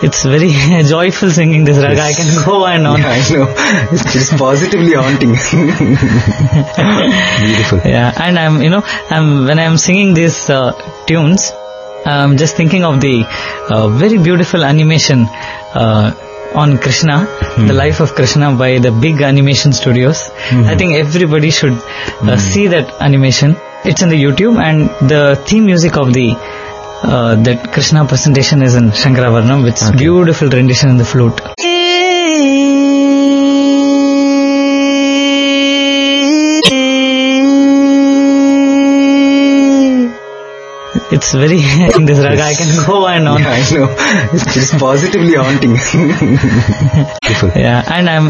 It's very joyful singing this raga. I can go on. Yeah, I know. It's positively haunting. Beautiful. Yeah, and when I'm singing these tunes, I'm just thinking of the very beautiful animation on Krishna, the life of Krishna by the big animation studios. I think everybody should see that animation. It's in the YouTube, and the theme music of the that Krishna presentation is in Shankaravarnam, with beautiful rendition in the flute. It's very in this raga. I can go on. Yeah, I know. It's positively haunting. Beautiful. Yeah, and I'm